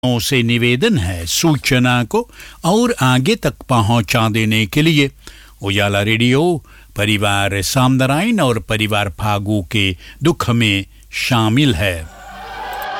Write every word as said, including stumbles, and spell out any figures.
से निवेदन है सूचना को और आगे तक पहुंचा देने के लिए। उजाला रेडियो परिवार सामदराइन और परिवार फागू के दुख में शामिल है।